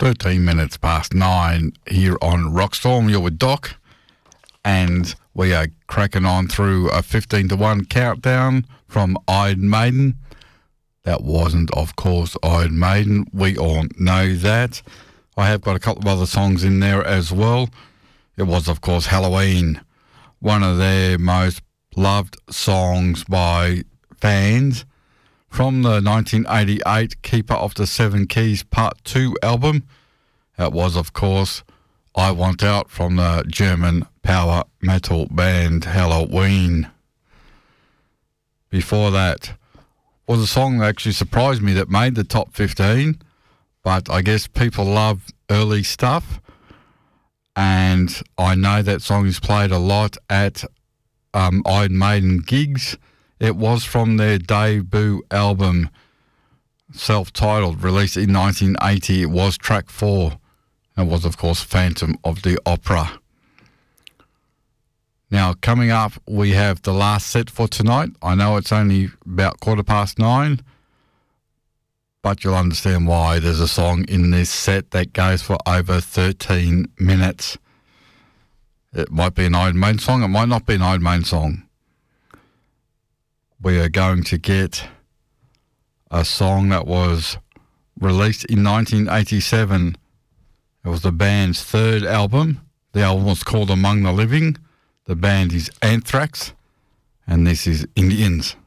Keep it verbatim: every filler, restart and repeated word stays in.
thirteen minutes past nine here on Rockstorm. You're with Doc, and we are cracking on through a fifteen to one countdown from Iron Maiden. That wasn't, of course, Iron Maiden. We all know that. I have got a couple of other songs in there as well. It was, of course, Halloween, one of their most loved songs by fans. From the nineteen eighty-eight Keeper of the Seven Keys Part two album, that was, of course, I Want Out from the German power metal band Halloween. Before that was a song that actually surprised me that made the top fifteen, but I guess people love early stuff, and I know that song is played a lot at um, Iron Maiden gigs. It was from their debut album, self-titled, released in nineteen eighty. It was track four. It was, of course, Phantom of the Opera. Now, coming up, we have the last set for tonight. I know it's only about quarter past nine, but you'll understand why. There's a song in this set that goes for over thirteen minutes. It might be an Iron Maiden song. It might not be an Iron Maiden song. We are going to get a song that was released in nineteen eighty-seven. It was the band's third album. The album was called Among the Living. The band is Anthrax, and this is Indians.